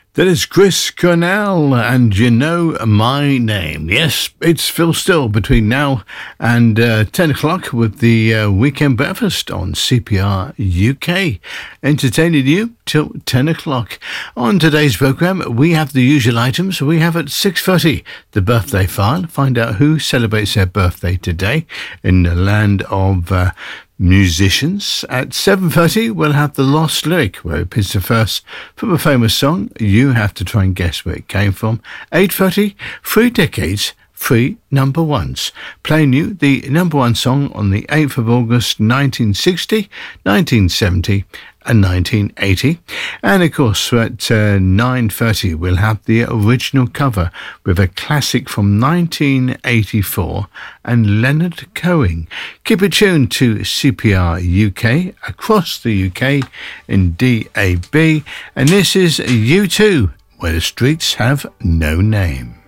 That is Chris Cornell, and You Know My Name. Yes, it's Phil Still between now and 10 o'clock with the Weekend Breakfast on CPR UK, entertaining you till 10 o'clock. On today's programme, we have the usual items. We have at 6:30 the birthday file. Find out who celebrates their birthday today in the land of musicians. At 7:30, we'll have the Lost Lyric, where it picks the verse from a famous song. You have to try and guess where it came from. 8:30, 3 decades, 3 number ones. Playing you the number one song on the 8th of August, 1960, 1970 and 1980. And of course, at 9:30, we'll have the original cover with a classic from 1984 and Leonard Cohen. Keep it tuned to CPR UK across the UK in DAB. And this is U2, Where the Streets Have No Name.